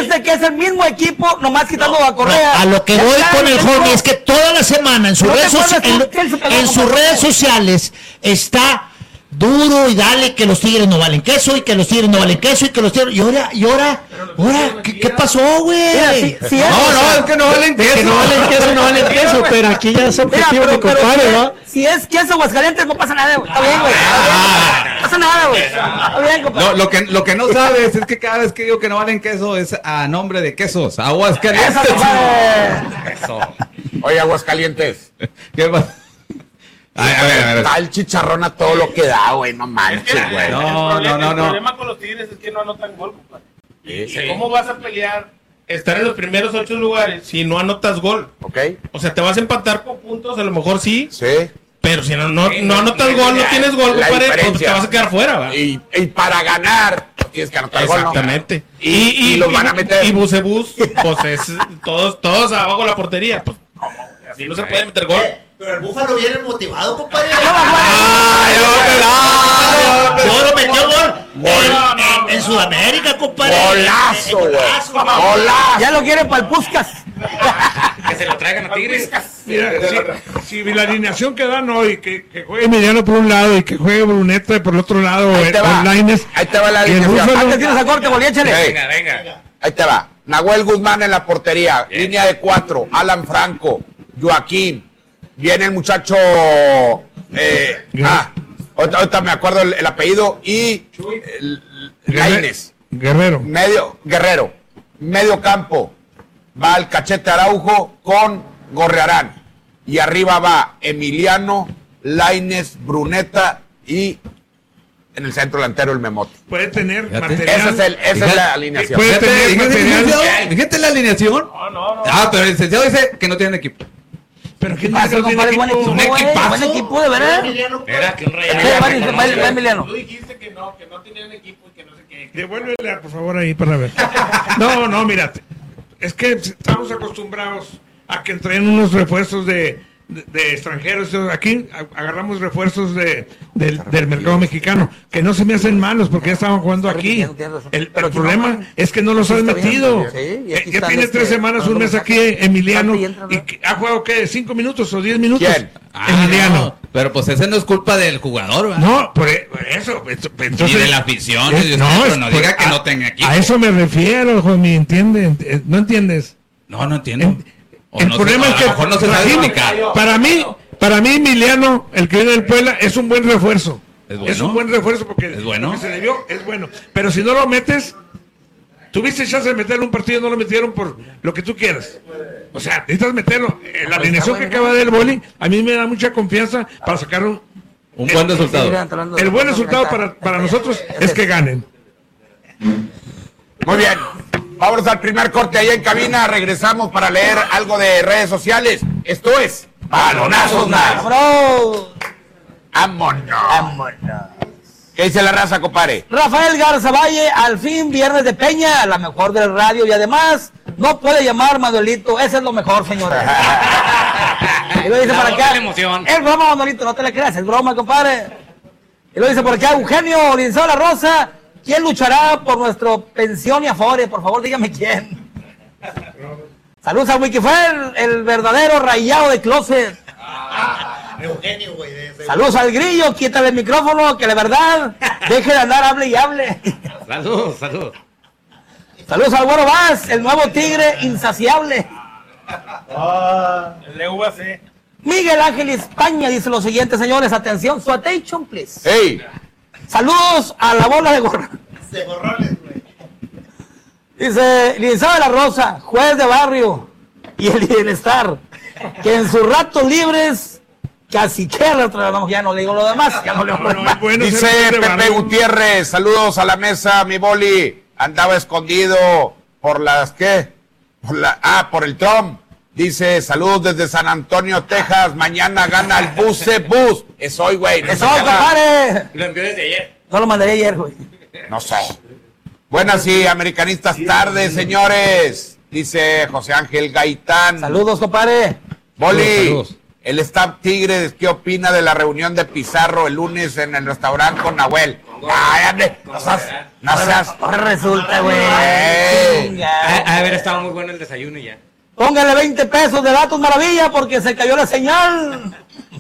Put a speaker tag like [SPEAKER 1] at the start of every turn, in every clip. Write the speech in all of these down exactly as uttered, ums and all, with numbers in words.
[SPEAKER 1] dice que es el mismo equipo, nomás quitando no, a Correa.
[SPEAKER 2] No, a lo que
[SPEAKER 1] ya
[SPEAKER 2] voy
[SPEAKER 1] está,
[SPEAKER 2] con el homie es que toda la semana en, su
[SPEAKER 1] no
[SPEAKER 2] redes, soci- en, en sus redes sociales está duro y dale que los Tigres no valen queso y que los Tigres no valen queso y que los Tigres... Y ahora, y ahora, ahora, ¿qué, qué pasó, güey?
[SPEAKER 3] Si, si no, es, no, es que no valen queso. Que no valen queso, no valen queso, pero aquí ya es objetivo de compadre, ¿no?
[SPEAKER 1] Si es queso Aguascalientes no pasa nada, güey. Está bien, güey. No pasa nada, güey. Está bien, compadre.
[SPEAKER 4] No, lo que, lo que no sabes es que cada vez que digo que no valen queso es a nombre de quesos. Aguascalientes.
[SPEAKER 5] Eso. Oye, Aguascalientes.
[SPEAKER 4] ¿Qué pasa?
[SPEAKER 5] Ay, a ver, a ver. Está el chicharrón a todo lo que da, güey, no manches, güey.
[SPEAKER 4] No, no, no,
[SPEAKER 6] El
[SPEAKER 4] no.
[SPEAKER 6] problema con los Tigres es que no anotan gol, compadre.
[SPEAKER 5] Sí, sí.
[SPEAKER 6] ¿Cómo vas a pelear, estar en los primeros ocho lugares si no anotas gol?
[SPEAKER 5] Ok.
[SPEAKER 6] O sea, te vas a empatar con puntos, a lo mejor sí.
[SPEAKER 5] Sí.
[SPEAKER 6] Pero si no, no, no anotas gol, no tienes gol, compadre, pues te vas a quedar fuera, ¿va?
[SPEAKER 5] Y, y para ganar, tienes que anotar gol, ¿no?
[SPEAKER 6] Exactamente.
[SPEAKER 5] Y, y, y los van a meter.
[SPEAKER 6] Y Bucebús, pues es todos, todos abajo de la portería. Pues, así no se puede meter gol.
[SPEAKER 2] Pero el Búfalo viene motivado, compadre.
[SPEAKER 5] ¡Ay, no,
[SPEAKER 2] Yo lo metió gol en, en, en Sudamérica, compadre.
[SPEAKER 5] Golazo, güey.
[SPEAKER 2] Golazo.
[SPEAKER 1] Ya lo quieren para el Puskas.
[SPEAKER 6] Que se lo traigan a Tigres.
[SPEAKER 7] Mira, si, si la alineación que dan hoy, que, que juegue Emiliano por un lado y que juegue Bruneta por el otro lado,
[SPEAKER 5] ahí te
[SPEAKER 7] o
[SPEAKER 5] va,
[SPEAKER 7] Lainez,
[SPEAKER 5] ahí te va la
[SPEAKER 7] y el
[SPEAKER 5] alineación.
[SPEAKER 7] Búfalo-
[SPEAKER 1] Antes tienes a corte, Bolí, échale.
[SPEAKER 5] Hey.
[SPEAKER 6] Venga, venga.
[SPEAKER 5] Ahí te va. Nahuel Guzmán en la portería. Bien. Línea de cuatro. Alan Franco. Joaquín. Viene el muchacho. Eh, ah, ahorita, ahorita me acuerdo el, el apellido. Y. Lainez.
[SPEAKER 7] Guerrero.
[SPEAKER 5] Medio. Guerrero. Medio campo. Va el Cachete Araujo con Gorrearán. Y arriba va Emiliano, Lainez, Bruneta y. En el centro delantero el Memote.
[SPEAKER 7] Puede tener
[SPEAKER 4] Fíjate.
[SPEAKER 7] material.
[SPEAKER 5] Esa es, el, esa
[SPEAKER 4] Fíjate.
[SPEAKER 5] es la alineación.
[SPEAKER 7] Puede
[SPEAKER 4] Fíjate,
[SPEAKER 7] tener
[SPEAKER 4] fíjate,
[SPEAKER 7] material.
[SPEAKER 4] licenciado, fíjate la alineación.
[SPEAKER 6] No, no, no.
[SPEAKER 4] Ah, pero el licenciado dice que no tienen equipo.
[SPEAKER 7] Pero ¿quién
[SPEAKER 1] Pasa,
[SPEAKER 7] dice que no
[SPEAKER 1] compadre,
[SPEAKER 7] tiene
[SPEAKER 1] buen
[SPEAKER 7] equipo?
[SPEAKER 1] equipo,
[SPEAKER 4] Un
[SPEAKER 1] güey.
[SPEAKER 4] equipazo.
[SPEAKER 1] Buen equipo, de verdad.
[SPEAKER 6] Era que un rey.
[SPEAKER 1] Sí, va, va, va, va, Emiliano.
[SPEAKER 6] Tú dijiste que no, que no tenían equipo y que no sé qué.
[SPEAKER 7] Devuélvele, por favor, ahí para ver. No, no, mírate. Es que estamos acostumbrados a que traen unos refuerzos de, de, de extranjeros. Aquí agarramos refuerzos de, del, del mercado mexicano, que no se me hacen malos porque ya estaban jugando aquí. El, el problema es que no los has metido. Ya tiene tres semanas, un mes aquí, Emiliano. ¿Y ha jugado qué? ¿Cinco minutos o diez minutos?
[SPEAKER 5] ¿Quién?
[SPEAKER 7] Emiliano.
[SPEAKER 4] Ah, no, pero pues ese no es culpa del jugador, ¿verdad?
[SPEAKER 7] No, por e- por eso. Entonces,
[SPEAKER 4] Ni de la afición.
[SPEAKER 7] es-
[SPEAKER 4] y
[SPEAKER 7] no,
[SPEAKER 4] usted,
[SPEAKER 7] es
[SPEAKER 4] pero no
[SPEAKER 7] por-
[SPEAKER 4] diga que
[SPEAKER 7] a-
[SPEAKER 4] no tenga equipo.
[SPEAKER 7] A eso me refiero, Johnny, ¿entiende? ¿No entiendes?
[SPEAKER 4] No, no entiendo.
[SPEAKER 7] En-
[SPEAKER 4] O
[SPEAKER 7] el
[SPEAKER 4] no
[SPEAKER 7] problema
[SPEAKER 4] se-
[SPEAKER 7] es
[SPEAKER 4] a
[SPEAKER 7] que
[SPEAKER 4] lo mejor no se sabe
[SPEAKER 7] trajimos-
[SPEAKER 4] explicar.
[SPEAKER 7] para mí, para mí Emiliano, el que viene del Puebla, es un buen refuerzo.
[SPEAKER 4] ¿Es bueno?
[SPEAKER 7] un buen refuerzo porque
[SPEAKER 4] ¿Es bueno?
[SPEAKER 7] lo que se le dio es bueno. Pero si no lo metes, tuviste chance de meterlo en un partido, no lo metieron por lo que tú quieras. O sea, necesitas meterlo. Eh, La alineación que acaba del boli, a mí me da mucha confianza para sacar un,
[SPEAKER 4] Un buen resultado.
[SPEAKER 7] el buen resultado para, para nosotros es que ganen.
[SPEAKER 5] Muy bien. Vámonos al primer corte ahí en cabina. Regresamos para leer algo de redes sociales. Esto es Balonazos Más.
[SPEAKER 1] ¡Vámonos!
[SPEAKER 5] ¡Vámonos!
[SPEAKER 1] ¡Vámonos!
[SPEAKER 5] ¿Qué dice la raza, compadre?
[SPEAKER 1] Rafael Garza Valle, al fin viernes de Peña, la mejor del radio y además no puede llamar Manuelito, ese es lo mejor, señores. Y lo dice
[SPEAKER 6] La
[SPEAKER 1] para
[SPEAKER 6] voz
[SPEAKER 1] acá.
[SPEAKER 6] de la emoción.
[SPEAKER 1] Es broma, Manuelito, no te le creas, es broma, compadre. Y lo dice por acá, Eugenio Linzao La Rosa, ¿quién luchará por nuestro pensión y afore? Por favor, dígame quién. Saludos a Wikifer, el verdadero rayado de closet.
[SPEAKER 2] Eugenio, güey.
[SPEAKER 1] Saludos al Grillo, quítale el micrófono, que de verdad, deje de andar, hable y hable.
[SPEAKER 6] Saludos, saludos.
[SPEAKER 1] Saludos al Güero Vaz, el nuevo tigre insaciable.
[SPEAKER 6] El de U A C.
[SPEAKER 1] Miguel Ángel España dice lo siguiente, señores, atención, su attention, please.
[SPEAKER 5] ¡Ey!
[SPEAKER 1] Saludos a la bola de gorra.
[SPEAKER 2] De gorrones, güey.
[SPEAKER 1] Dice, Linzao de la Rosa, juez de barrio y el bienestar, que en sus ratos libres casi cherra, ya no le digo lo demás, ya no le digo lo demás.
[SPEAKER 7] Bueno,
[SPEAKER 5] Dice
[SPEAKER 7] ser de
[SPEAKER 5] Pepe
[SPEAKER 7] barrio.
[SPEAKER 5] Gutiérrez, saludos a la mesa, mi boli. Andaba escondido por las, ¿qué? Por la, ah, por el Trump. Dice, saludos desde San Antonio, Texas. Mañana gana el Buce Bus. Es hoy, güey. No
[SPEAKER 1] Eso,
[SPEAKER 5] sé qué va.
[SPEAKER 1] compadre.
[SPEAKER 6] Lo envió desde ayer.
[SPEAKER 1] No lo mandaré ayer, güey.
[SPEAKER 5] No sé. Buenas y americanistas tardes, señores. Dice José Ángel Gaitán.
[SPEAKER 1] Saludos, compadre.
[SPEAKER 5] Boli,
[SPEAKER 4] Saludos.
[SPEAKER 5] el staff Tigres, ¿qué opina de la reunión de Pizarro el lunes en el restaurante con Nahuel? Ay, ande, no seas, no seas.
[SPEAKER 1] Ahora resulta, güey.
[SPEAKER 5] Ey.
[SPEAKER 1] Chinga.
[SPEAKER 8] Ha de haber estado muy bueno el desayuno y ya.
[SPEAKER 1] Póngale veinte pesos de datos maravilla porque se cayó la señal.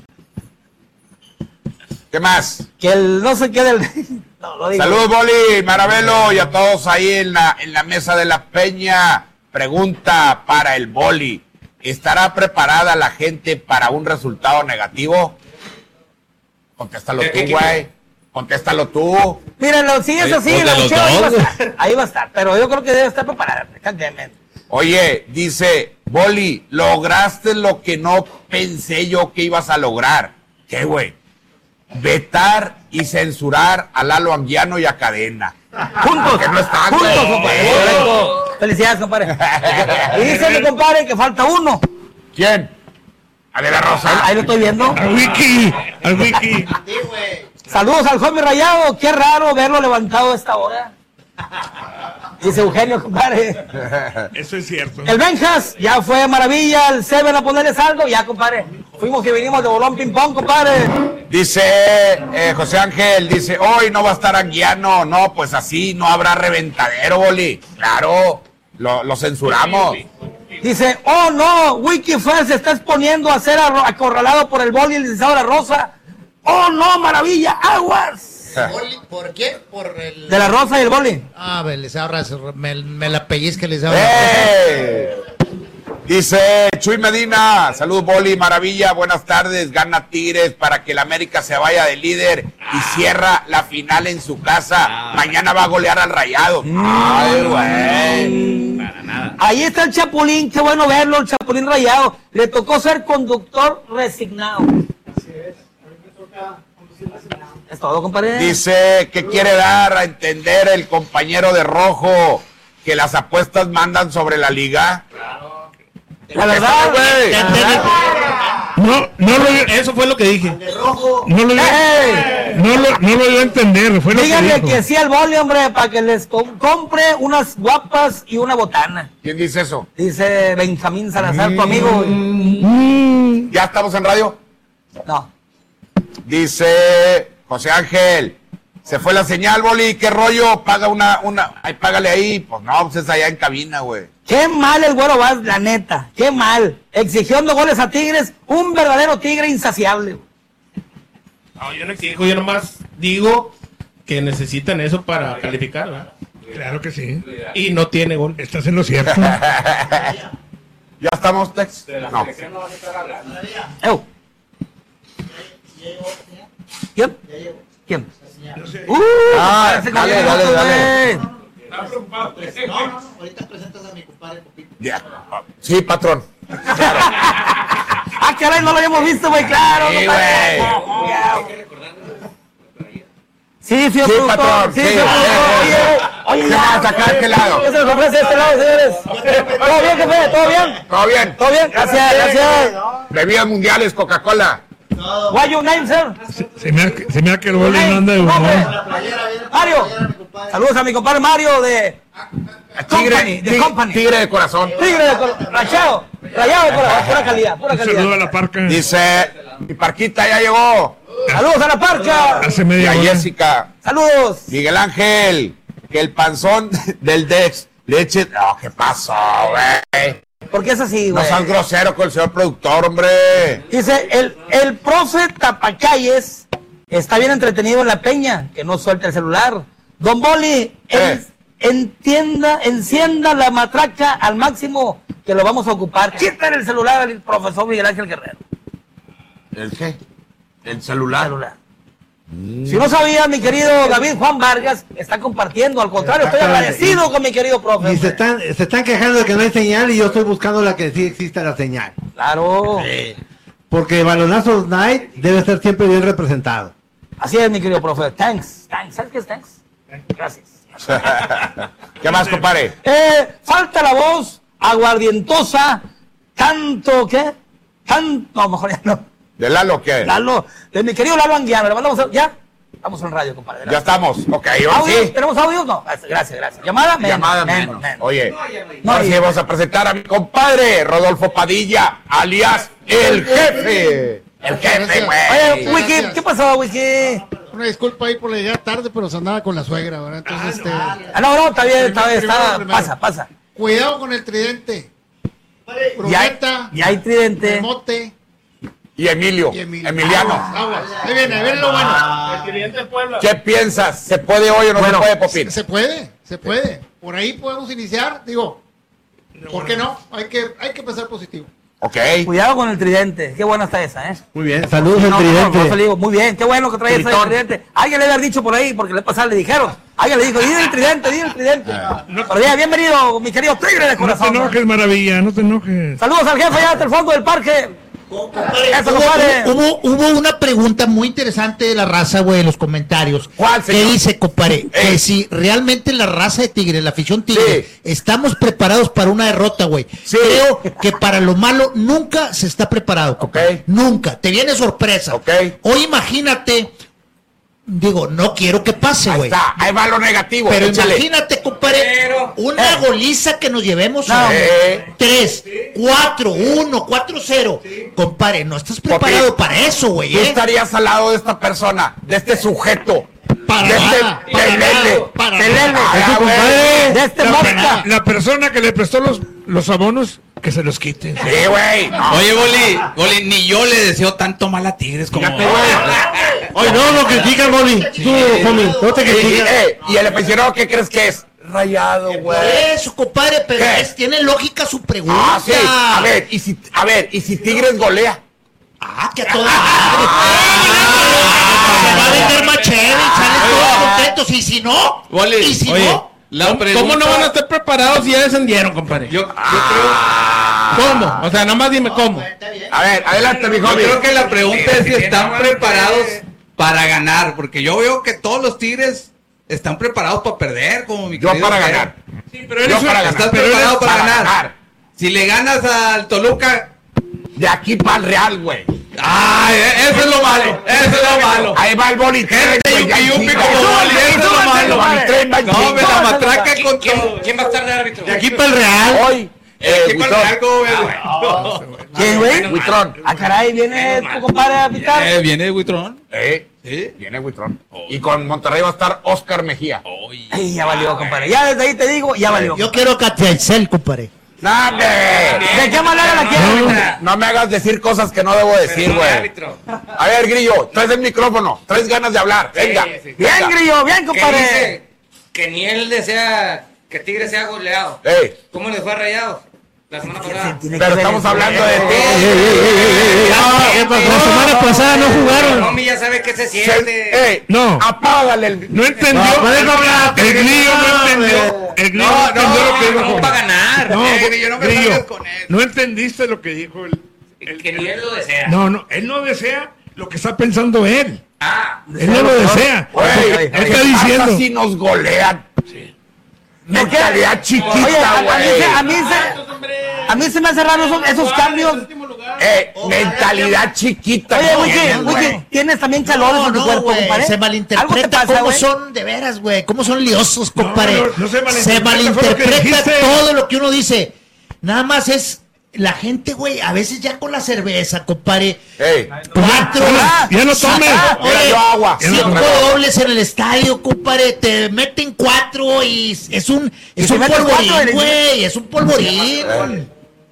[SPEAKER 5] ¿Qué más?
[SPEAKER 1] Que el no se quede el... No, lo digo.
[SPEAKER 5] Saludos, Boli, Maravelo, y a todos ahí en la, en la mesa de la Peña. Pregunta para el Boli. ¿Estará preparada la gente para un resultado negativo? Contéstalo tú, güey. Contéstalo tú.
[SPEAKER 1] Mírenlo, si es
[SPEAKER 6] Oye,
[SPEAKER 1] así,
[SPEAKER 6] pues,
[SPEAKER 1] la
[SPEAKER 6] de los
[SPEAKER 1] Cheva ahí va a
[SPEAKER 6] dos.
[SPEAKER 1] estar. Ahí va a estar, pero yo creo que debe estar preparada. francamente.
[SPEAKER 5] Oye, dice, Boli, lograste lo que no pensé yo que ibas a lograr. ¿Qué, güey? Vetar y censurar a Lalo Anguiano y a Cadena.
[SPEAKER 1] Juntos,
[SPEAKER 5] Que no están,
[SPEAKER 1] juntos,
[SPEAKER 5] güey.
[SPEAKER 1] compadre. Correcto. Felicidades, compadre. Y dice mi compadre que falta uno.
[SPEAKER 5] ¿Quién? A de la
[SPEAKER 1] Ahí,
[SPEAKER 5] Rosa.
[SPEAKER 1] ahí lo estoy viendo.
[SPEAKER 7] Al wiki, al wiki.
[SPEAKER 1] Saludos al joven Rayado. Qué raro verlo levantado a esta hora. Dice Eugenio, compadre.
[SPEAKER 7] Eso es cierto.
[SPEAKER 1] El Benjas, ya fue maravilla. El Seven a ponerle saldo. Ya, compadre. Fuimos que vinimos de bolón ping-pong, compadre.
[SPEAKER 5] Dice eh, José Ángel, dice, hoy no va a estar Anguiano. No, pues así no habrá reventadero, Boli. Claro, lo, lo censuramos.
[SPEAKER 1] Dice, oh no, Wikifest se está exponiendo a ser arro- acorralado por el Boli y el licenciado La Rosa. Oh no, maravilla, aguas.
[SPEAKER 2] ¿Por qué? Por el...
[SPEAKER 1] De La Rosa y el Boli.
[SPEAKER 2] Ah, me, les ahorra, me, me la pellizca, les ahorra.
[SPEAKER 5] ¡Eh! Dice Chuy Medina, salud Boli, maravilla, buenas tardes, gana Tigres para que el América se vaya de líder y cierra la final en su casa. Mañana va a golear al Rayado. Ay, güey.
[SPEAKER 8] Para nada.
[SPEAKER 1] Ahí está el Chapulín, qué bueno verlo, el Chapulín Rayado. Le tocó ser conductor resignado. Es todo, compadre.
[SPEAKER 5] Dice que quiere dar a entender el compañero de rojo que las apuestas mandan sobre la liga.
[SPEAKER 1] La verdad,
[SPEAKER 5] güey.
[SPEAKER 7] No, no lo,
[SPEAKER 6] Eso fue lo que dije.
[SPEAKER 7] no lo,
[SPEAKER 1] ¡Ey!
[SPEAKER 7] no lo, no lo dio a entender. Fue lo que
[SPEAKER 1] Díganle
[SPEAKER 7] dijo.
[SPEAKER 1] que sí al Boli, hombre, para que les com- compre unas guapas y una botana.
[SPEAKER 5] ¿Quién dice eso?
[SPEAKER 1] Dice Benjamín Salazar, tu amigo.
[SPEAKER 5] ¿Ya estamos en radio?
[SPEAKER 1] No.
[SPEAKER 5] Dice José Ángel, se fue la señal, Boli, ¿qué rollo? Paga una, una, ay, págale ahí. Pues no, pues es allá en cabina, güey.
[SPEAKER 1] Qué mal el Güero Vaz, la neta. Qué mal. Exigiendo goles a Tigres, un verdadero tigre insaciable.
[SPEAKER 6] No, yo no exijo, yo nomás digo que necesitan eso para calificar, ¿verdad?
[SPEAKER 7] Claro que sí.
[SPEAKER 6] Y no tiene gol.
[SPEAKER 7] Estás en lo cierto.
[SPEAKER 5] ¿Ya estamos, Tex? No.
[SPEAKER 1] Ew. ¿Quién? ¿Quién? Uh,
[SPEAKER 5] Ah,
[SPEAKER 1] parece que
[SPEAKER 5] dale,
[SPEAKER 1] viene
[SPEAKER 5] dale,
[SPEAKER 1] otro,
[SPEAKER 5] dale.
[SPEAKER 1] güey.
[SPEAKER 2] Ahorita presentas a mi compadre Popito.
[SPEAKER 5] Ya. Sí, patrón.
[SPEAKER 1] Ah, caray, no lo habíamos visto, güey, claro.
[SPEAKER 5] Sí,
[SPEAKER 1] compadre.
[SPEAKER 5] güey.
[SPEAKER 1] Sí, señor
[SPEAKER 5] Sí,
[SPEAKER 1] productor.
[SPEAKER 5] patrón,
[SPEAKER 1] Sí,
[SPEAKER 5] sí,
[SPEAKER 1] señor
[SPEAKER 5] sí,
[SPEAKER 1] productor.
[SPEAKER 5] sí.
[SPEAKER 1] Oye, oye,
[SPEAKER 5] ¿Qué más acá, de este lado?
[SPEAKER 1] ¿Qué se nos ofrece de este lado, señores? ¿Todo bien, jefe? ¿Todo bien?
[SPEAKER 5] ¿Todo bien?
[SPEAKER 1] ¿Todo bien? Gracias, gracias.
[SPEAKER 5] Bebidas mundiales, Coca-Cola.
[SPEAKER 1] Why your name, sir?
[SPEAKER 7] Se me hace se me hace que el Boli no anda de
[SPEAKER 1] Nombre.
[SPEAKER 7] humor.
[SPEAKER 1] Mario. Saludos a mi compadre Mario de Company,
[SPEAKER 5] Tigre,
[SPEAKER 1] de
[SPEAKER 5] tig-
[SPEAKER 1] Company.
[SPEAKER 5] tigre de corazón.
[SPEAKER 1] Tigre de cor- rayado, rayado de corazón, pura calidad, pura
[SPEAKER 7] Un saludo a
[SPEAKER 1] calidad.
[SPEAKER 7] la parca.
[SPEAKER 5] Dice, mi parquita ya llegó.
[SPEAKER 1] Saludos a la parca.
[SPEAKER 7] Hace
[SPEAKER 5] Y
[SPEAKER 7] media
[SPEAKER 5] a
[SPEAKER 7] hora.
[SPEAKER 5] Jessica.
[SPEAKER 1] Saludos.
[SPEAKER 5] Miguel Ángel, que el panzón del Dex le eche... Oh, ¿qué pasó, güey?
[SPEAKER 1] ¿Por qué es así,
[SPEAKER 5] No
[SPEAKER 1] güey?
[SPEAKER 5] seas grosero con el señor productor, hombre.
[SPEAKER 1] Dice, el, el profe Tapacalles está bien entretenido en la peña, que no suelte el celular. Don Boli, en-
[SPEAKER 5] Eh.
[SPEAKER 1] entienda, encienda la matraca al máximo, que lo vamos a ocupar. Quítale el celular al profesor Miguel Ángel Guerrero.
[SPEAKER 5] ¿El qué? El celular.
[SPEAKER 1] Celular. Si no sabía, mi querido David Juan Vargas está compartiendo. Al contrario, estoy
[SPEAKER 9] Exactamente.
[SPEAKER 1] agradecido con mi querido profe.
[SPEAKER 9] Y se están, se están quejando de que no hay señal y yo estoy buscando la que sí exista la señal.
[SPEAKER 1] Claro.
[SPEAKER 9] Porque Balonazos Night debe ser siempre bien representado.
[SPEAKER 1] Así es, mi querido profe. Thanks. Thanks. ¿Sabes qué es thanks? Gracias.
[SPEAKER 5] ¿Qué más, compadre?
[SPEAKER 1] Eh, falta la voz aguardientosa, tanto que, tanto, no, mejor ya no,
[SPEAKER 5] ¿De Lalo qué?
[SPEAKER 1] Lalo, de mi querido Lalo Anguiano, le mandamos, a- ya, estamos en radio, compadre.
[SPEAKER 5] Ya estamos. Ok, ahora
[SPEAKER 1] ¿Audios?
[SPEAKER 5] sí.
[SPEAKER 1] ¿Tenemos audios? No, gracias, gracias. ¿Llamada? Menos,
[SPEAKER 5] Llamada
[SPEAKER 1] menos,
[SPEAKER 5] menos.
[SPEAKER 1] menos.
[SPEAKER 5] Oye,
[SPEAKER 1] No,
[SPEAKER 5] ahora sí
[SPEAKER 1] y-
[SPEAKER 5] vamos a presentar a mi compadre, Rodolfo Padilla, alias El Jefe. El Jefe,
[SPEAKER 1] Oye,
[SPEAKER 5] güey.
[SPEAKER 1] Wiki, ¿qué pasó, Wiki?
[SPEAKER 10] Una disculpa ahí por la llegada tarde, pero se andaba con la suegra, ¿verdad? Entonces, este...
[SPEAKER 1] Ah, no, no, está bien, está bien, está,
[SPEAKER 10] Primero, primero.
[SPEAKER 1] pasa, pasa.
[SPEAKER 10] Cuidado con el tridente. Prometa,
[SPEAKER 1] y hay tridente.
[SPEAKER 10] Mote.
[SPEAKER 5] Y Emilio,
[SPEAKER 10] Y Emilio.
[SPEAKER 5] Emiliano.
[SPEAKER 10] Aguas, aguas. Ahí viene, ahí viene lo bueno.
[SPEAKER 6] El tridente de Puebla.
[SPEAKER 5] ¿Qué piensas? ¿Se puede hoy o no
[SPEAKER 1] Bueno,
[SPEAKER 5] se puede, Popín?
[SPEAKER 10] Se puede, se puede. Por ahí podemos iniciar. Digo, ¿por qué no? Hay que, hay que pensar positivo.
[SPEAKER 5] Ok.
[SPEAKER 1] Cuidado con el tridente. Qué buena está esa, ¿eh?
[SPEAKER 9] Muy bien, saludos al
[SPEAKER 1] No, no,
[SPEAKER 9] tridente.
[SPEAKER 1] no, no, digo, muy bien, qué bueno que trae ese
[SPEAKER 5] Gritón.
[SPEAKER 1] tridente. Alguien le había dicho por ahí, porque le pasaba, le dijeron. Alguien le dijo, di el tridente, di el tridente. Pero ya, bienvenido, mi querido tigre de
[SPEAKER 7] No te
[SPEAKER 1] corazón.
[SPEAKER 7] enojes, maravilla, no te enojes.
[SPEAKER 1] Saludos al jefe allá hasta el fondo del parque. Eso,
[SPEAKER 2] Hubo,
[SPEAKER 1] compadre.
[SPEAKER 2] hubo, hubo una pregunta muy interesante de la raza, güey, en los comentarios.
[SPEAKER 5] ¿Cuál,
[SPEAKER 2] Que
[SPEAKER 5] señor?
[SPEAKER 2] dice, compadre,
[SPEAKER 5] Ey.
[SPEAKER 2] que si realmente la raza de Tigre, la afición Tigre,
[SPEAKER 5] Sí.
[SPEAKER 2] estamos preparados para una derrota, güey.
[SPEAKER 5] Sí.
[SPEAKER 2] Creo que para lo malo nunca se está preparado, compadre.
[SPEAKER 5] Ok.
[SPEAKER 2] Nunca. Te viene sorpresa.
[SPEAKER 5] Ok.
[SPEAKER 2] Hoy imagínate, digo, no quiero que pase,
[SPEAKER 5] Ahí
[SPEAKER 2] güey.
[SPEAKER 5] está, ahí va lo negativo.
[SPEAKER 2] Pero
[SPEAKER 5] échale.
[SPEAKER 2] imagínate, compadre,
[SPEAKER 8] Pero-
[SPEAKER 2] una goliza que nos llevemos
[SPEAKER 1] No,
[SPEAKER 2] a
[SPEAKER 5] hombre.
[SPEAKER 2] tres, cuatro, uno, cuatro, cero. Compadre, no estás preparado
[SPEAKER 5] Porque
[SPEAKER 2] para eso, güey,
[SPEAKER 5] Tú
[SPEAKER 2] ¿eh?
[SPEAKER 5] estarías al lado de esta persona, de este sujeto.
[SPEAKER 2] Para
[SPEAKER 5] de este
[SPEAKER 2] nada, para
[SPEAKER 5] pelele.
[SPEAKER 2] nada, para
[SPEAKER 1] Pelele.
[SPEAKER 2] nada.
[SPEAKER 5] Ah,
[SPEAKER 7] Eso,
[SPEAKER 5] güey.
[SPEAKER 7] compadre.
[SPEAKER 1] De este
[SPEAKER 7] La,
[SPEAKER 1] mosca.
[SPEAKER 7] la persona que le prestó los, los abonos, que se los quite.
[SPEAKER 5] Sí, güey. No.
[SPEAKER 4] Oye, Boli, Boli, ni yo le deseo tanto mal a Tigres como.
[SPEAKER 5] Fíjate, güey.
[SPEAKER 9] Oye, no, no critican, Boli. Tú, homie, no te
[SPEAKER 5] Y, y,
[SPEAKER 9] critican.
[SPEAKER 5] eh, y el aficionado, ¿qué crees que es? Rayado, güey.
[SPEAKER 2] Eso, compadre, pero
[SPEAKER 5] ¿Qué?
[SPEAKER 2] es- tiene lógica su pregunta.
[SPEAKER 5] Ah, sí. A ver, y si, a ver, y si Tigres golea.
[SPEAKER 2] Ah, que a toda madre. Se va a vender más chévere y salen todos contentos. Y si no,
[SPEAKER 4] Boli,
[SPEAKER 2] y si
[SPEAKER 6] Oye,
[SPEAKER 2] no,
[SPEAKER 4] la
[SPEAKER 6] ¿cómo,
[SPEAKER 4] pregunta-
[SPEAKER 6] cómo no van a estar preparados si ya descendieron, compadre?
[SPEAKER 4] Yo, yo
[SPEAKER 6] ¿Cómo? O sea, nomás dime cómo.
[SPEAKER 5] A ver, adelante, mi
[SPEAKER 4] creo, yo
[SPEAKER 5] joven.
[SPEAKER 4] creo que la pregunta es si están preparados para ganar, porque yo veo que todos los Tigres están preparados para perder, como mi
[SPEAKER 5] Yo
[SPEAKER 4] querido
[SPEAKER 5] para
[SPEAKER 4] Fer.
[SPEAKER 5] ganar.
[SPEAKER 7] Pero
[SPEAKER 5] Yo
[SPEAKER 7] eso-
[SPEAKER 5] para ganar.
[SPEAKER 4] Estás
[SPEAKER 5] Pero
[SPEAKER 4] preparado
[SPEAKER 5] eres
[SPEAKER 4] para,
[SPEAKER 5] para
[SPEAKER 4] ganar.
[SPEAKER 5] ganar.
[SPEAKER 4] Si le ganas al Toluca,
[SPEAKER 5] De aquí para el Real, güey.
[SPEAKER 4] ¡ay! Eso es lo malo. Eso es lo malo.
[SPEAKER 5] Ahí va el boli.
[SPEAKER 4] Gente
[SPEAKER 5] güey, ya
[SPEAKER 4] yupi yupi
[SPEAKER 5] chinga.
[SPEAKER 4] como Boli, eso es lo
[SPEAKER 5] Súbale,
[SPEAKER 4] malo.
[SPEAKER 5] súbale, tren, va en
[SPEAKER 4] No, me
[SPEAKER 5] chinga.
[SPEAKER 4] la matraca con
[SPEAKER 8] ¿Quién,
[SPEAKER 4] todo.
[SPEAKER 8] quién va a estar de árbitro?
[SPEAKER 9] De aquí para el Real.
[SPEAKER 5] Hoy, eh,
[SPEAKER 4] ¿Qué
[SPEAKER 5] Huitrón.
[SPEAKER 4] para algo, güey?
[SPEAKER 1] ¿Quién, güey?
[SPEAKER 5] Huitrón.
[SPEAKER 1] Ah, caray, viene tu compadre a pitar.
[SPEAKER 4] Eh, Viene Huitrón.
[SPEAKER 5] Eh,
[SPEAKER 4] Sí.
[SPEAKER 5] viene Huitrón. Y con Monterrey va a estar Oscar Mejía.
[SPEAKER 1] Ay, ya valió, compadre. Ya desde ahí te digo, ya valió.
[SPEAKER 2] yo quiero Catiaicel, compadre.
[SPEAKER 5] ¡No, hombre!
[SPEAKER 1] ¿De qué manera la quieres?
[SPEAKER 5] No me hagas decir cosas que no debo decir,
[SPEAKER 8] Pero no,
[SPEAKER 5] güey.
[SPEAKER 8] árbitro.
[SPEAKER 5] A ver, Grillo, traes el micrófono. Traes ganas de hablar. Venga.
[SPEAKER 8] Sí, sí.
[SPEAKER 1] Bien,
[SPEAKER 5] venga.
[SPEAKER 1] Grillo, bien,
[SPEAKER 8] Que
[SPEAKER 1] compadre.
[SPEAKER 8] dice que ni él desea que Tigre sea goleado.
[SPEAKER 5] Ey,
[SPEAKER 8] ¿Cómo les fue a Rayados la semana pasada?
[SPEAKER 1] Tiene que
[SPEAKER 5] pero
[SPEAKER 1] ver
[SPEAKER 5] estamos
[SPEAKER 1] el-
[SPEAKER 5] hablando de ti.
[SPEAKER 3] La semana pasada no jugaron.
[SPEAKER 8] Romy ya sabe qué se
[SPEAKER 5] Se-
[SPEAKER 8] siente.
[SPEAKER 5] Ey,
[SPEAKER 7] No.
[SPEAKER 5] apágale el.
[SPEAKER 7] No entendió.
[SPEAKER 9] No, puedes hablar.
[SPEAKER 7] El grillo no entendió. El grillo no,
[SPEAKER 4] No,
[SPEAKER 7] entendió lo que dijo.
[SPEAKER 4] no,
[SPEAKER 8] ¿Cómo para ganar?
[SPEAKER 7] No,
[SPEAKER 4] Eh, Grillo, no me
[SPEAKER 7] Grillo,
[SPEAKER 4] salgas con él.
[SPEAKER 7] no entendiste lo que dijo el. el-
[SPEAKER 8] Que ni él lo desea.
[SPEAKER 7] No, no, él no desea lo que está pensando él.
[SPEAKER 8] Ah,
[SPEAKER 7] Él no lo desea.
[SPEAKER 5] Güey,
[SPEAKER 7] Él
[SPEAKER 5] ¿qué
[SPEAKER 7] está
[SPEAKER 5] pasa
[SPEAKER 7] diciendo.
[SPEAKER 5] si nos golean? Mentalidad chiquita,
[SPEAKER 1] Oye, a, a mí
[SPEAKER 5] güey.
[SPEAKER 1] se, a, mí se, a mí se me hace raro esos, esos cambios.
[SPEAKER 5] Eh, mentalidad chiquita.
[SPEAKER 1] Oye,
[SPEAKER 5] no
[SPEAKER 1] Wiki,
[SPEAKER 5] tienes, güey.
[SPEAKER 1] Wiki, ¿tienes también calores
[SPEAKER 2] No,
[SPEAKER 1] en tu
[SPEAKER 2] no,
[SPEAKER 1] cuerpo,
[SPEAKER 2] güey,
[SPEAKER 1] compadre?
[SPEAKER 2] se
[SPEAKER 1] ¿Algo te
[SPEAKER 2] malinterpreta
[SPEAKER 1] pasa,
[SPEAKER 2] cómo
[SPEAKER 1] güey?
[SPEAKER 2] son, de veras, güey, cómo son liosos,
[SPEAKER 7] No,
[SPEAKER 2] compadre.
[SPEAKER 7] no, no se
[SPEAKER 2] se
[SPEAKER 7] malinterpreta,
[SPEAKER 2] malinterpreta
[SPEAKER 7] fue lo que dijiste.
[SPEAKER 2] todo lo que uno dice. Nada más es la gente, güey, a veces ya con la cerveza, compadre.
[SPEAKER 5] Ey,
[SPEAKER 2] Cuatro,
[SPEAKER 7] Ya, ya no tomes.
[SPEAKER 2] Ah,
[SPEAKER 5] Mira,
[SPEAKER 2] oye,
[SPEAKER 5] yo agua.
[SPEAKER 2] cinco
[SPEAKER 5] Ya no-
[SPEAKER 2] dobles en el estadio, compadre, te meten cuatro y es un, es
[SPEAKER 1] te
[SPEAKER 2] un
[SPEAKER 1] meten cuatro,
[SPEAKER 2] polvorín,
[SPEAKER 1] eres-
[SPEAKER 2] güey, es un polvorín.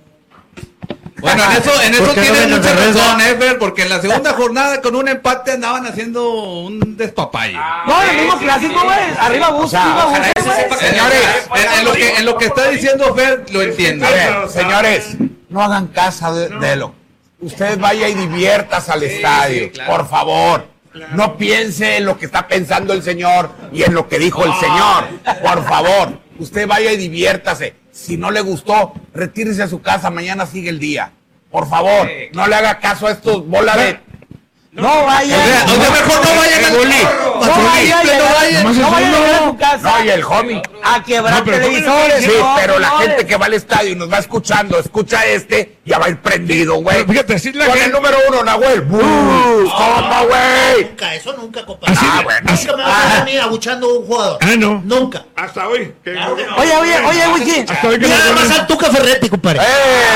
[SPEAKER 4] Bueno, en eso, en eso
[SPEAKER 9] ¿Por qué no
[SPEAKER 4] tienes
[SPEAKER 9] vendes
[SPEAKER 4] mucha
[SPEAKER 9] cerveza?
[SPEAKER 4] razón, eh, Fer, porque en la segunda jornada con un empate andaban haciendo un despapalle.
[SPEAKER 1] No, el mismo clásico, güey. Arriba Bus, arriba Bus,
[SPEAKER 8] ojalá ese sepa que-
[SPEAKER 4] Señores, en, en lo que, en lo que está diciendo Fer, lo entiendo.
[SPEAKER 5] A ver, señores, no hagan caso de, de lo. Usted vaya y diviértase al estadio,
[SPEAKER 8] sí, claro.
[SPEAKER 5] por favor. No piense en lo que está pensando el señor y en lo que dijo el señor. Por favor, usted vaya y diviértase. Si no le gustó, retírese a su casa. Mañana sigue el día. Por favor, no le haga caso a estos bola de.
[SPEAKER 1] No vaya.
[SPEAKER 4] O sea, o sea, mejor no vayan al
[SPEAKER 5] Bully.
[SPEAKER 1] No vaya a llegar, no vaya a llegar a tu casa
[SPEAKER 5] No, y el homie.
[SPEAKER 1] a quebrar
[SPEAKER 7] No, pero ¿cómo le
[SPEAKER 1] televisores.
[SPEAKER 5] Sí,
[SPEAKER 1] no,
[SPEAKER 5] pero la
[SPEAKER 1] señores.
[SPEAKER 5] gente que va al estadio y nos va escuchando, escucha este, ya va a ir prendido, güey.
[SPEAKER 7] Pero fíjate, así la
[SPEAKER 5] Con el
[SPEAKER 7] gente-
[SPEAKER 5] número uno, Nahuel. ¡Bus! ¡Toma, güey!
[SPEAKER 2] Nunca, eso nunca, compadre.
[SPEAKER 7] Así-
[SPEAKER 5] Ah, bueno.
[SPEAKER 2] Nunca me vas a venir abuchando a un jugador.
[SPEAKER 7] Ah, no.
[SPEAKER 2] Nunca.
[SPEAKER 7] Hasta hoy. que-
[SPEAKER 1] Oye, oye, oye, Wiki.
[SPEAKER 7] Hasta hoy que
[SPEAKER 2] Mira
[SPEAKER 7] no
[SPEAKER 2] nada más
[SPEAKER 7] ponen-
[SPEAKER 2] al Tuca Ferretti, compadre.
[SPEAKER 5] ¡Eh!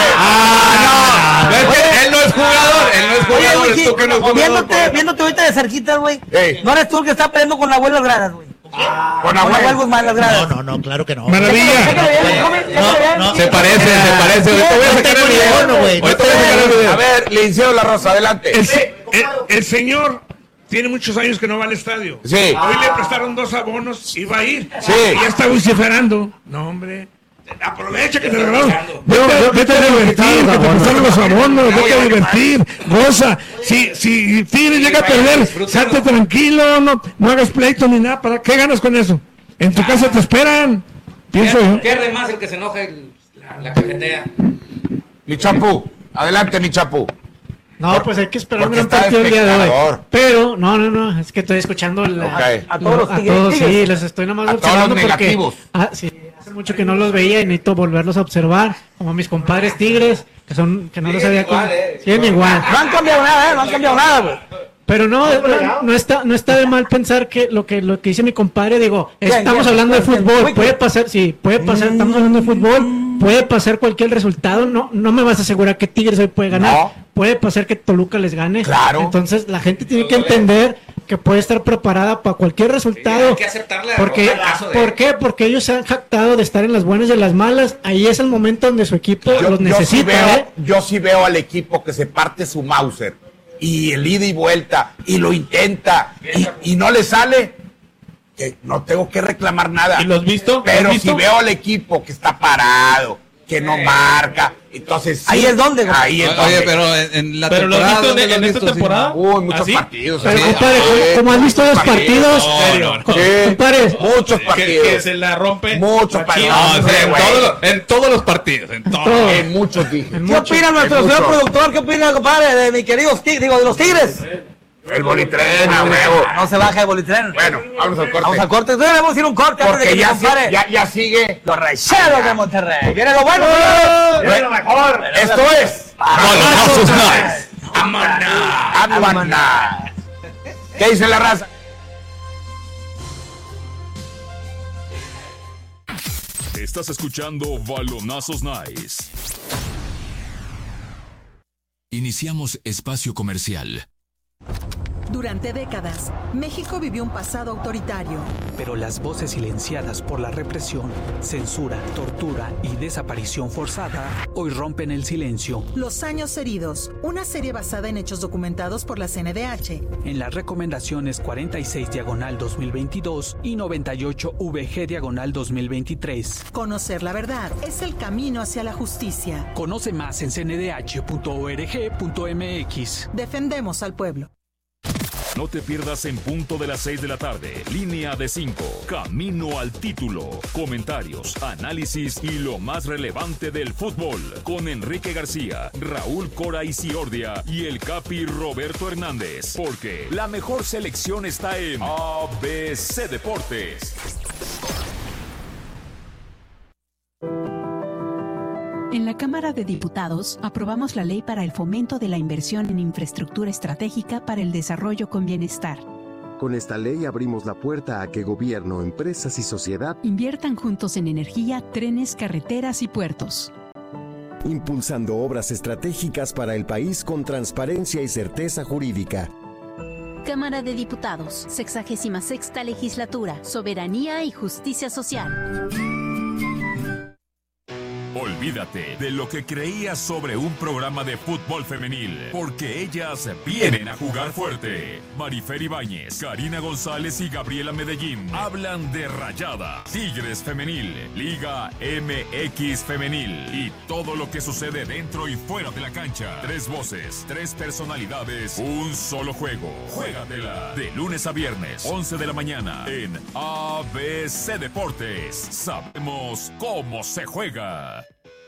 [SPEAKER 4] Ah, no, es que él no es jugador, él no es
[SPEAKER 1] Oye,
[SPEAKER 4] jugador,
[SPEAKER 1] Wiki,
[SPEAKER 4] esto que no es jugador.
[SPEAKER 1] viéndote, viéndote ahorita de cerquita, güey.
[SPEAKER 5] Ey.
[SPEAKER 1] No eres tú el que está peleando con la abuela gradas, güey.
[SPEAKER 2] Ah,
[SPEAKER 5] Con Nahuel
[SPEAKER 1] Guzmán las gradas.
[SPEAKER 2] No, no, no, claro que no.
[SPEAKER 7] Maravilla.
[SPEAKER 2] No, no,
[SPEAKER 4] Se parece, se parece. Ahorita voy a sacar el video.
[SPEAKER 2] no, güey.
[SPEAKER 4] Ahorita voy a sacar el video.
[SPEAKER 5] A ver, Licenciado La Rosa, adelante.
[SPEAKER 7] El, el- el señor tiene muchos años que no va al estadio.
[SPEAKER 5] Sí.
[SPEAKER 7] Hoy le prestaron dos abonos y va a ir.
[SPEAKER 5] Sí.
[SPEAKER 7] Y ya está vociferando. No, hombre. Aprovecha que te regalaron.
[SPEAKER 3] Yo-
[SPEAKER 7] Vete,
[SPEAKER 3] yo-
[SPEAKER 7] vete
[SPEAKER 3] yo
[SPEAKER 7] a
[SPEAKER 3] te
[SPEAKER 7] divertir,
[SPEAKER 3] he
[SPEAKER 7] que te
[SPEAKER 3] prestado
[SPEAKER 7] prestaron los abonos. Vete a divertir. Goza. Si, si Tigres llega a perder, salte tranquilo. No, no hagas pleito ni nada. ¿Para qué ganas con eso? En tu casa te esperan. Pienso yo.
[SPEAKER 8] Pierde más el que se enoja y la, la cajetea.
[SPEAKER 5] Mi Chapu, adelante, mi Chapu.
[SPEAKER 3] No, pues hay que esperar un
[SPEAKER 5] porque
[SPEAKER 3] gran
[SPEAKER 5] está
[SPEAKER 3] partido el día de hoy.
[SPEAKER 5] espectador.
[SPEAKER 3] Pero, no, no, no, es que estoy escuchando la-
[SPEAKER 5] Ok.
[SPEAKER 1] A todos los
[SPEAKER 3] a
[SPEAKER 1] tigres,
[SPEAKER 3] todos, sí,
[SPEAKER 1] tigres.
[SPEAKER 3] les estoy nomás
[SPEAKER 5] A todos
[SPEAKER 3] observando
[SPEAKER 5] los
[SPEAKER 3] porque
[SPEAKER 5] negativos.
[SPEAKER 3] ah, sí, hace mucho que no los veía y necesito volverlos a observar, como mis compadres tigres, que son, que no los había con... Siguen igual.
[SPEAKER 1] No han cambiado nada, ¿eh? No han cambiado nada, güey.
[SPEAKER 3] Pero no, no, no está, no está de mal pensar que lo que lo que dice mi compadre, digo,
[SPEAKER 1] ¿Quién,
[SPEAKER 3] estamos
[SPEAKER 1] quién?
[SPEAKER 3] hablando de
[SPEAKER 1] ¿Quién?
[SPEAKER 3] fútbol,
[SPEAKER 1] ¿Quién?
[SPEAKER 3] puede pasar, sí, puede pasar, estamos hablando de fútbol, puede pasar cualquier resultado, no, no me vas a asegurar que Tigres hoy puede ganar,
[SPEAKER 5] No.
[SPEAKER 3] puede pasar que Toluca les gane,
[SPEAKER 5] Claro.
[SPEAKER 3] entonces la gente tiene que entender que puede estar preparada para cualquier resultado.
[SPEAKER 8] hay que aceptar la
[SPEAKER 3] porque,
[SPEAKER 8] derrota en caso de-
[SPEAKER 3] ¿Por qué? Porque ellos se han jactado de estar en las buenas y en las malas, ahí es el momento donde su equipo
[SPEAKER 5] Yo,
[SPEAKER 3] los
[SPEAKER 5] yo sí
[SPEAKER 3] necesita,
[SPEAKER 5] veo,
[SPEAKER 3] ¿eh?
[SPEAKER 5] yo sí veo al equipo que se parte su Mauser y el ida y vuelta y lo intenta y, y no le sale, que no tengo que reclamar nada.
[SPEAKER 6] ¿Y lo has visto? ¿Lo has
[SPEAKER 5] Pero
[SPEAKER 6] visto?
[SPEAKER 5] si veo al equipo que está parado, que no marca, entonces sí,
[SPEAKER 1] Ahí es donde, güey.
[SPEAKER 5] ahí es
[SPEAKER 4] Oye,
[SPEAKER 5] donde.
[SPEAKER 4] pero en, en la
[SPEAKER 6] ¿Pero lo has
[SPEAKER 4] temporada.
[SPEAKER 6] visto en,
[SPEAKER 4] ¿dónde lo
[SPEAKER 6] en
[SPEAKER 4] has
[SPEAKER 6] esta
[SPEAKER 4] visto? Sí.
[SPEAKER 6] temporada?
[SPEAKER 5] Uy, muchos
[SPEAKER 6] ¿Así?
[SPEAKER 5] partidos.
[SPEAKER 3] Pero,
[SPEAKER 5] sí.
[SPEAKER 3] compadre,
[SPEAKER 5] Sí,
[SPEAKER 3] como- como has visto los
[SPEAKER 5] muchos
[SPEAKER 3] partidos,
[SPEAKER 6] serio,
[SPEAKER 3] co-
[SPEAKER 5] Sí.
[SPEAKER 3] compadre,
[SPEAKER 5] Muchos
[SPEAKER 6] Que,
[SPEAKER 5] partidos.
[SPEAKER 6] que se la rompe.
[SPEAKER 5] Muchos
[SPEAKER 6] Machín.
[SPEAKER 5] partidos.
[SPEAKER 4] No, o sea, en,
[SPEAKER 5] Güey.
[SPEAKER 4] todos los, en todos los partidos. En todos.
[SPEAKER 3] Todo.
[SPEAKER 5] En muchos dije.
[SPEAKER 3] En
[SPEAKER 1] ¿Qué
[SPEAKER 3] mucho.
[SPEAKER 1] opina nuestro
[SPEAKER 5] Es
[SPEAKER 1] señor
[SPEAKER 5] mucho.
[SPEAKER 1] productor? ¿Qué opina, compadre, de mi querido Tigres? Digo, de los Tigres.
[SPEAKER 5] El bolitren, a huevo.
[SPEAKER 1] No se baja de bolitren.
[SPEAKER 5] Bueno, vamos al corte.
[SPEAKER 1] Vamos al corte. Entonces vamos a ir a un corte antes de
[SPEAKER 5] Porque
[SPEAKER 1] que
[SPEAKER 5] ya,
[SPEAKER 1] mi compadre...
[SPEAKER 5] si- ya, ya sigue.
[SPEAKER 1] Los Rayados de Monterrey. Viene lo bueno.
[SPEAKER 5] Viene lo mejor. Esto es.
[SPEAKER 4] Balonazos Nice.
[SPEAKER 5] Amaná. ¿Qué dice la raza?
[SPEAKER 11] Estás escuchando Balonazos Nice. Iniciamos espacio comercial.
[SPEAKER 12] Durante décadas, México vivió un pasado autoritario.
[SPEAKER 13] Pero las voces silenciadas por la represión, censura, tortura y desaparición forzada hoy rompen el silencio.
[SPEAKER 12] Los años heridos, una serie basada en hechos documentados por la C N D H.
[SPEAKER 13] En las recomendaciones cuarenta y seis diagonal dos mil veintidós y noventa y ocho V G diagonal dos mil veintitrés.
[SPEAKER 12] Conocer la verdad es el camino hacia la justicia.
[SPEAKER 13] Conoce más en c n d h punto org punto m x.
[SPEAKER 12] Defendemos al pueblo.
[SPEAKER 11] No te pierdas en punto de las seis de la tarde. Línea de cinco. Camino al título. Comentarios, análisis y lo más relevante del fútbol. Con Enrique García, Raúl Cora y Ciordia y el Capi Roberto Hernández. Porque la mejor selección está en A B C Deportes.
[SPEAKER 14] En la Cámara de Diputados aprobamos la ley para el fomento de la inversión en infraestructura estratégica para el desarrollo con bienestar.
[SPEAKER 15] Con esta ley abrimos la puerta a que gobierno, empresas y sociedad
[SPEAKER 14] Inviertan juntos en energía, trenes, carreteras y puertos.
[SPEAKER 15] impulsando obras estratégicas para el país con transparencia y certeza jurídica.
[SPEAKER 16] Cámara de Diputados, sexagésima sexta legislatura, soberanía y justicia social.
[SPEAKER 11] Olvídate de lo que creías sobre un programa de fútbol femenil, porque ellas vienen a jugar fuerte. Marifer Ibáñez, Karina González y Gabriela Medellín hablan de Rayadas, Tigres Femenil, Liga M X Femenil y todo lo que sucede dentro y fuera de la cancha. Tres voces, tres personalidades, un solo juego. Juégatela de lunes a viernes, once de la mañana en A B C Deportes. Sabemos cómo se juega.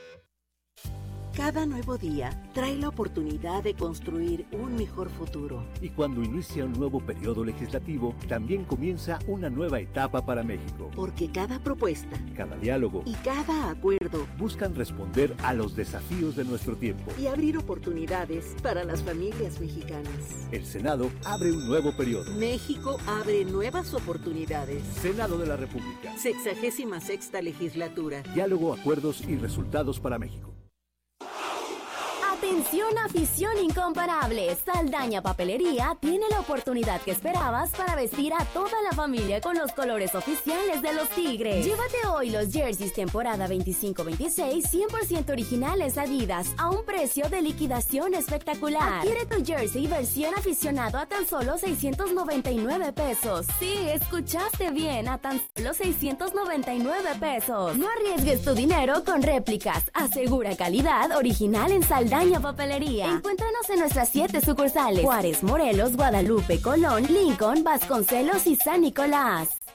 [SPEAKER 17] Cada nuevo día trae la oportunidad de construir un mejor futuro.
[SPEAKER 18] Y cuando inicia un nuevo periodo legislativo, también comienza una nueva etapa para México.
[SPEAKER 17] Porque cada propuesta,
[SPEAKER 18] cada diálogo
[SPEAKER 17] y cada acuerdo
[SPEAKER 18] buscan responder a los desafíos de nuestro tiempo.
[SPEAKER 17] Y abrir oportunidades para las familias mexicanas.
[SPEAKER 18] El Senado abre un nuevo periodo.
[SPEAKER 17] México abre nuevas oportunidades.
[SPEAKER 18] Senado de la República.
[SPEAKER 17] Sexagésima sexta legislatura.
[SPEAKER 18] Diálogo, acuerdos y resultados para México.
[SPEAKER 19] Atención, afición incomparable. Saldaña Papelería tiene la oportunidad que esperabas para vestir a toda la familia con los colores oficiales de los Tigres. Llévate hoy los jerseys temporada veinticinco veintiséis cien por ciento originales Adidas a un precio de liquidación espectacular. Adquiere tu jersey versión aficionado a tan solo seiscientos noventa y nueve pesos. Sí, escuchaste bien, a tan solo seiscientos noventa y nueve pesos. No arriesgues tu dinero con réplicas. Asegura calidad original en Saldaña Papelería. Encuéntranos en nuestras siete sucursales: Juárez, Morelos, Guadalupe, Colón, Lincoln, Vasconcelos y San Nicolás.